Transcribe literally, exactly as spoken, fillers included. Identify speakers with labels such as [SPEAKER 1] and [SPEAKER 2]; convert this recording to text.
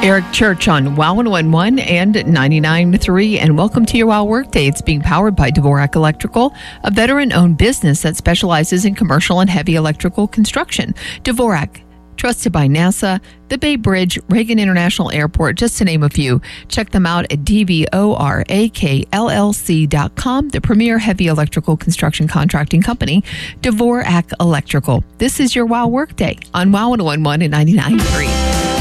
[SPEAKER 1] Eric Church on Wow one oh one and ninety-nine point three, and welcome to your Wow Workday. It's being powered by Dvorak Electrical, a veteran-owned business that specializes in commercial and heavy electrical construction. Dvorak, trusted by NASA, the Bay Bridge, Reagan International Airport, just to name a few. Check them out at D V O R A K L L C dot com, the premier heavy electrical construction contracting company, Dvorak Electrical. This is your Wow Workday on Wow one oh one and ninety-nine point three.